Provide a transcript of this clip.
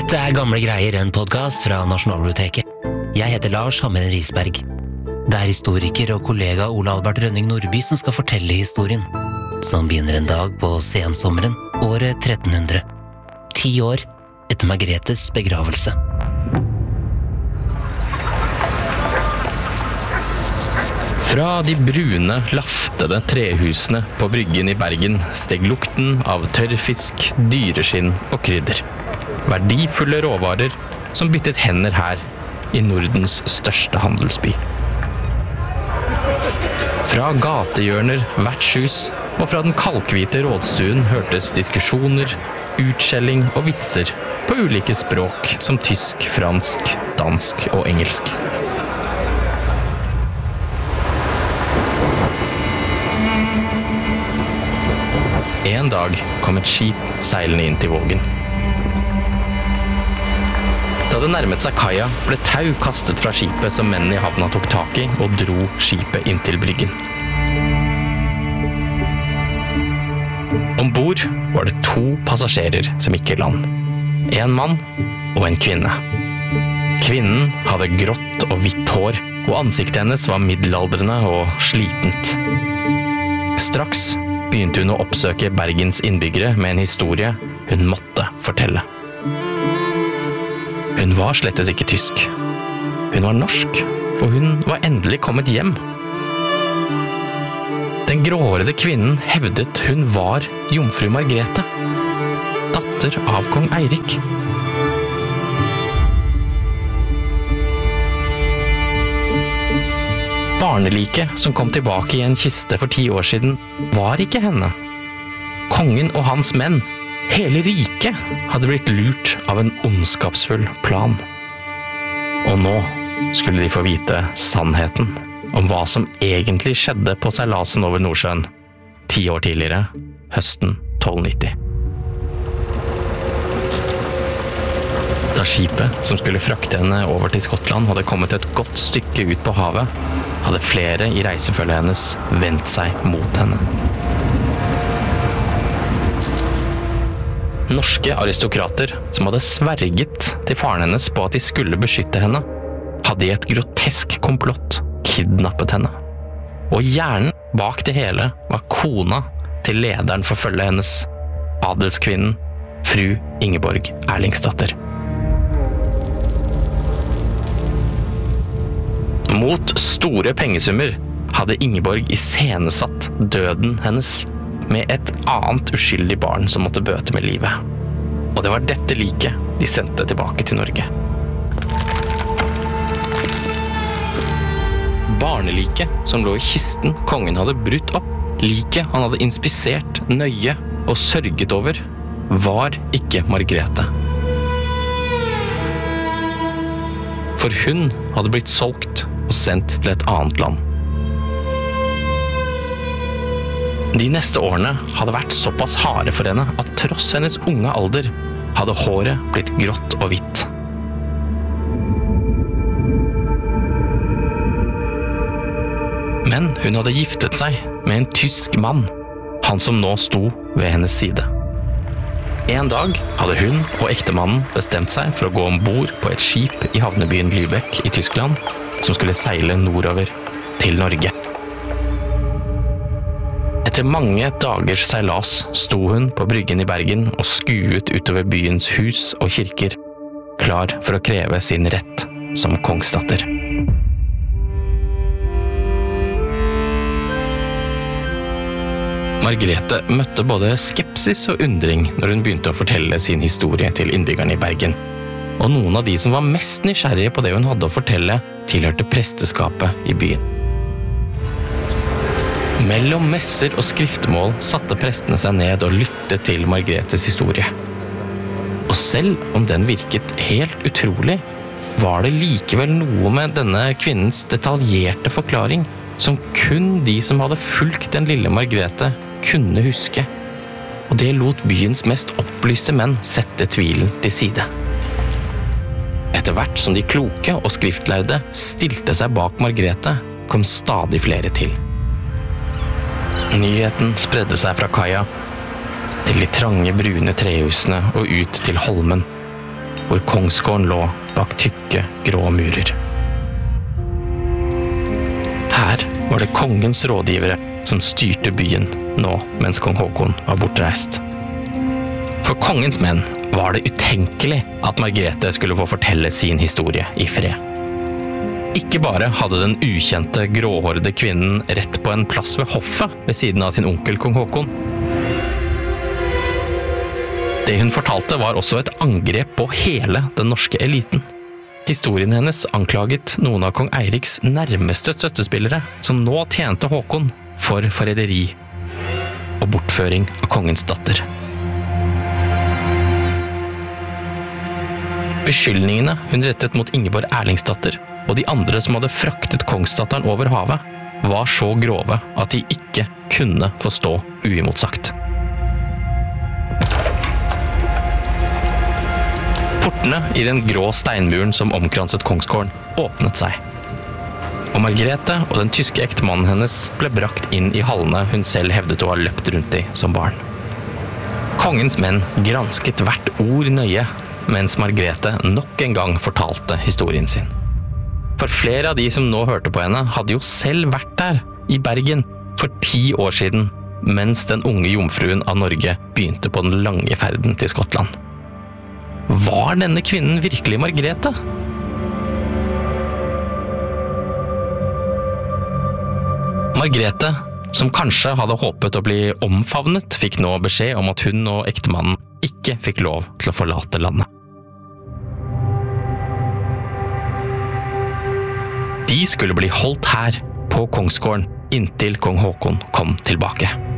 Dette Gamle greier, en podcast fra Nasjonalbiblioteket. Jeg heter Lars Hammer Risberg. Det historiker og kollega Ole Albert Rønning Nordby som skal fortelle historien, som begynner en dag på sensommeren, året 1300. 10 år etter Margretes begravelse. Fra de brune, laftede trehusene på bryggen i Bergen steg lukten av tørrfisk, dyreskinn og krydder. Verdifulle råvarer som byttet hender her i Nordens største handelsby. Fra gatehjørner, vertshus og fra den kalkhvite rådstuen hørtes diskusjoner, utskjelling og vitser på ulike språk som tysk, fransk, dansk og engelsk. En dag kom et skip seilende inn til Vågen. Da det nærmet seg kaia, ble tau kastet fra skipet som mennene i havna tok tak i og dro skipet inn til bryggen. Ombord var det 2 passasjerer som gikk i land. En mann og en kvinne. Kvinnen hadde grått og hvitt hår, og ansiktet hennes var middelaldrende og slitent. Straks begynte hun å oppsøke Bergens innbyggere med en historie hun måtte fortelle. Hun var slettes ikke tysk. Hun var norsk, og hun var endelig kommet hjem. Den gråhårede kvinnen hevdet hun var jomfru Margrete, datter av kong Eirik. Barneliket som kom tilbake i en kiste for 10 år siden, var ikke henne. Kongen og hans menn, hele riket, hadde blitt lurt av en ondskapsfull plan. Og nå skulle de få vite sannheten om hva som egentlig skjedde på seilasen over Nordsjøen 10 år tidligere, høsten 1290. Da skipet som skulle frakte henne over til Skottland hadde kommet et godt stykke ut på havet, hadde flere i reisefølget hennes vendt seg mot henne. Norske aristokrater som hadde sverget til faren hennes på at de skulle beskytte henne, hadde i et grotesk komplott kidnappet henne. Og hjernen bak det hele var kona til lederen for følget hennes, adelskvinnen, fru Ingeborg Erlingsdatter. Mot store pengesummer hadde Ingeborg iscenesatt døden hennes med et annet uskyldig barn som måtte bøte med livet. Og det var dette liket de sendte tilbake til Norge. Barneliket som lå i kisten kongen hadde brutt opp, liket han hadde inspisert nøye og sørget over, var ikke Margrete. For hun hadde blitt solgt og sendt til et annet land. De neste årene hadde vært såpass harde for henne at tross hennes unge alder hadde håret blitt grått og hvitt. Men hun hadde giftet seg med en tysk mann, han som nå sto ved hennes side. En dag hadde hun og ektemannen bestemt seg for å gå ombord på et skip i havnebyen Lübeck i Tyskland, som skulle seile nordover til Norge. Etter mange dagers seilas sto hun på bryggen i Bergen og skuet utover byens hus og kirker, klar for å kreve sin rett som kongsdatter. Margrete møtte både skepsis og undring når hun begynte å fortelle sin historie til innbyggerne i Bergen. Og noen av de som var mest nysgjerrige på det hun hadde å fortelle, tilhørte presteskapet i byen. Mellom messer og skriftemål satte prestene seg ned og lyttet til Margretes historie. Og selv om den virket helt utrolig, var det likevel noe med denne kvinnens detaljerte forklaring som kun de som hadde fulgt den lille Margrete kunne huske. Og det lot byens mest opplyste menn sette tvilen til side. Etter hvert som de kloke og skriftlærde stilte seg bak Margrete, kom stadig flere til. Nyheten spredde seg fra kaia til de trange brune trehusene og ut til Holmen. hvor kongsgården lå bak tykke, grå murer. Her var det kongens rådgivere som styrte byen nå mens kong Håkon var bortreist. For kongens menn var det utenkelig at Margrethe skulle få fortelle sin historie i fred. Ikke bare hadde den ukjente, gråhårede kvinnen rett på en plass ved hoffet ved siden av sin onkel kong Håkon. Det hun fortalte var også et angrep på hele den norske eliten. Historien hennes anklaget noen av kong Eiriks nærmeste støttespillere, som nå tjente Håkon for forræderi og bortføring av kongens datter. Beskyldningene hun rettet mot Ingeborg Erlingsdatter og de andre som hadde fraktet kongsdatteren over havet, var så grove at de ikke kunne få stå uimotsagt. Portene i den grå steinmuren som omkranset kongsgården åpnet seg, og Margrethe og den tyske ektemannen hennes ble brakt inn i hallene hun selv hevdet å ha løpt rundt i som barn. Kongens menn gransket hvert ord nøye, mens Margrethe nok en gang fortalte historien sin. For flere av de som nå hørte på henne, hadde jo selv vært der, i Bergen, for 10 år siden, mens den unge jomfruen av Norge begynte på den lange ferden til Skottland. Var denne kvinnen virkelig Margrethe? Margrethe, som kanskje hadde håpet å bli omfavnet, fikk nå beskjed om at hun og ektemannen ikke fikk lov til å forlate landet. De skulle bli holdt her på kongsgården inntil kong Håkon kom tilbake.